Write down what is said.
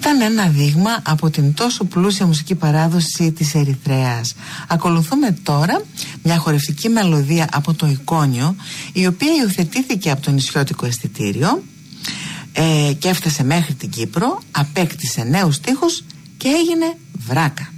Ήταν ένα δείγμα από την τόσο πλούσια μουσική παράδοση της Ερυθρέας. Ακολουθούμε τώρα μια χορευτική μελωδία από το Εικόνιο, η οποία υιοθετήθηκε από το νησιώτικο αισθητήριο και έφτασε μέχρι την Κύπρο, απέκτησε νέους στίχους και έγινε βράκα.